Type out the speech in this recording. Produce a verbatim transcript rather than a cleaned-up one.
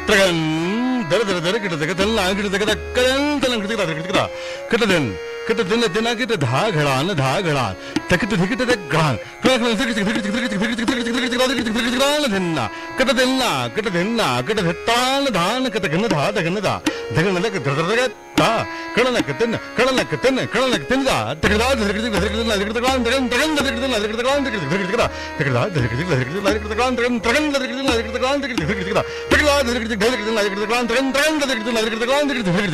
ತ್ರಗನ್ ದರ ದರ ದರ ಕಿಟ ತಗ ತಲ್ಲ ಕಿಟ ತಗ ತಕ್ಕದನ್ ತಲ ಕಿಟ ತಗ ಕಿಟ ತಗ ಕಿಟದನ್ ಕಿಟ ದಿನ ದಿನ ಕಿಟ ಧಾ ಘಳಾನ್ ಧಾ ಘಳಾನ್ ತಕಿಟ ಧಿಕಿಟ ತಗ ಘಳಾನ್ ಕಿಟ ಧಿಕಿಟ ಧಿಕಿಟ ಧಿಕಿಟ ಧಿಕಿಟ ಧಿಕಿಟ ಧಿಕಿಟ ಧಿಕಿಟ ಧಿಕಿಟ ದಿನ ಕಿಟ ದಿನ ಕಿಟ ದಿನ ಕಿಟ ಧತ್ತಾನ್ ಧಾನ್ ಕಿಟ ಗನ ಧಾ ದಗನ ದಾ ದಗನ ದಗ ದರ ದರ ತಾ ಕಳನ ಕಿತನ ಕಳನ ಕಿತನ ಕಳನ ಕಿತನ ತಗದಾ ಧಿಕಿಟ ಧಿಕಿಟ ಧಿಕಿಟ ತಗಲಾನ್ ತಗನ್ ತಗನ್ ಧಿಕಿಟ ಧಿಕಿಟ ತಗಲಾನ್ ಧಿಕಿಟ ಧಿಕಿಟ ತಗದಾ ಧಿಕಿಟ ಧಿಕಿಟ ಧಿಕಿಟ ತಗಲಾನ್ ತಗನ್ ತಗನ್ ಧಿಕಿಟ ಧಿಕಿಟ ತಗಲಾನ್ ಧಿಕಿಟ ಧಿಕಿಟ ತಗದಾ ಧಿಕಿಟ ಧಿಕಿಟ ಧಿಕಿಟ ತಗಲಾನ್ ತಗನ್ ತಗನ್ ಧಿಕಿಟ ಧಿಕಿಟ ತಗಲಾನ್ ಧಿಕಿಟ ಧಿಕಿಟ